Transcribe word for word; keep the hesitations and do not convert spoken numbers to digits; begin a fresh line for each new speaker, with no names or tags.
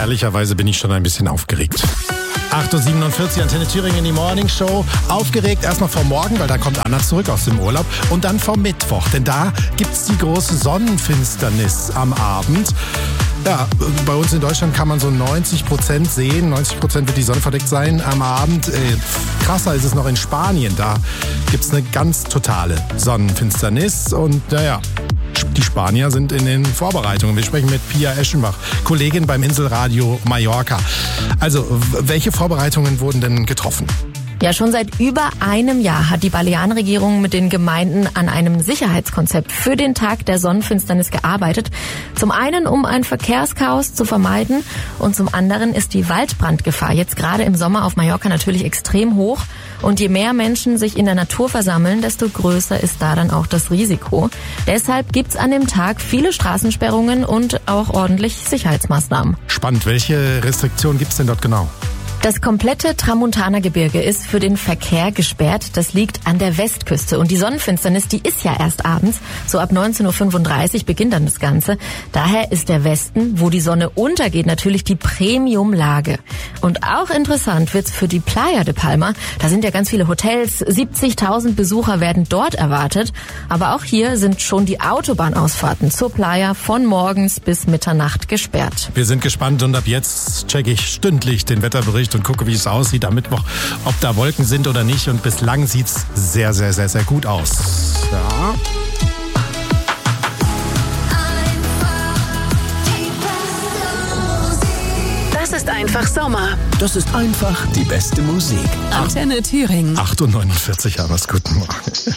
ehrlicherweise bin ich schon ein bisschen aufgeregt. acht Uhr siebenundvierzig, Antenne Thüringen in die Morning Show. Aufgeregt erstmal vor morgen, weil da kommt Anna zurück aus dem Urlaub. Und dann vor Mittwoch, denn da gibt's die große Sonnenfinsternis am Abend. Ja, bei uns in Deutschland kann man so neunzig Prozent sehen. neunzig Prozent wird die Sonne verdeckt sein am Abend. Äh, krasser ist es noch in Spanien. Da gibt's eine ganz totale Sonnenfinsternis. Und naja, die Spanier sind in den Vorbereitungen. Wir sprechen mit Pia Eschenbach, Kollegin beim Inselradio Mallorca. Also, welche Vorbereitungen wurden denn getroffen?
Ja, schon seit über einem Jahr hat die Balearenregierung mit den Gemeinden an einem Sicherheitskonzept für den Tag der Sonnenfinsternis gearbeitet. Zum einen, um ein Verkehrschaos zu vermeiden, und zum anderen ist die Waldbrandgefahr jetzt gerade im Sommer auf Mallorca natürlich extrem hoch. Und je mehr Menschen sich in der Natur versammeln, desto größer ist da dann auch das Risiko. Deshalb gibt's an dem Tag viele Straßensperrungen und auch ordentlich Sicherheitsmaßnahmen.
Spannend. Welche Restriktionen gibt's denn dort genau?
Das komplette Tramontana-Gebirge ist für den Verkehr gesperrt. Das liegt an der Westküste. Und die Sonnenfinsternis, die ist ja erst abends. So ab neunzehn Uhr fünfunddreißig beginnt dann das Ganze. Daher ist der Westen, wo die Sonne untergeht, natürlich die Premium-Lage. Und auch interessant wird's für die Playa de Palma. Da sind ja ganz viele Hotels. siebzigtausend Besucher werden dort erwartet. Aber auch hier sind schon die Autobahnausfahrten zur Playa von morgens bis Mitternacht gesperrt.
Wir sind gespannt und ab jetzt checke ich stündlich den Wetterbericht und gucke, wie es aussieht am Mittwoch, ob da Wolken sind oder nicht. Und bislang sieht's sehr, sehr, sehr, sehr gut aus. Ja.
Das ist einfach Sommer.
Das ist einfach die beste Musik.
Antenne Thüringen.
acht Uhr neunundvierzig, aber guten Morgen.